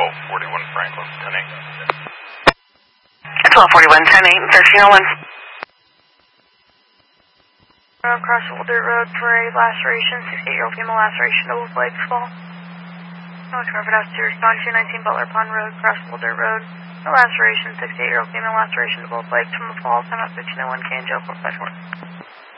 1241 Franklin, 10-8. 1241, 10-8, 1301. Across Old Dirt Road for a laceration, 68-year-old female laceration to both legs, fall. North Crawford has to respond to 19 Butler Pond Road, across Old Dirt Road. A laceration, 68-year-old female laceration to both legs from a fall, time at 1501 K and Joe 454.